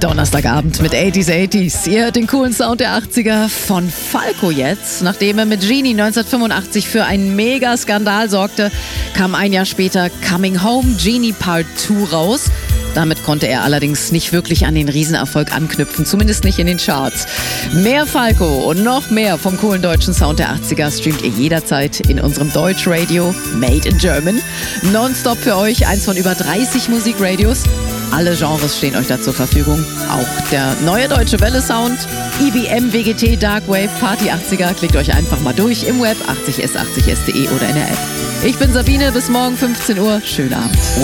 Donnerstagabend mit 80s. Ihr hört den coolen Sound der 80er von Falco jetzt. Nachdem er mit Genie 1985 für einen Mega-Skandal sorgte, kam ein Jahr später Coming Home Genie Part 2 raus. Damit konnte er allerdings nicht wirklich an den Riesenerfolg anknüpfen, zumindest nicht in den Charts. Mehr Falco und noch mehr vom coolen deutschen Sound der 80er streamt ihr jederzeit in unserem Deutschradio Made in German. Nonstop für euch, eins von über 30 Musikradios. Alle Genres stehen euch da zur Verfügung. Auch der neue Deutsche Welle Sound, IBM, WGT, Darkwave, Party 80er. Klickt euch einfach mal durch im Web 80s80s.de oder in der App. Ich bin Sabine, bis morgen 15 Uhr. Schönen Abend.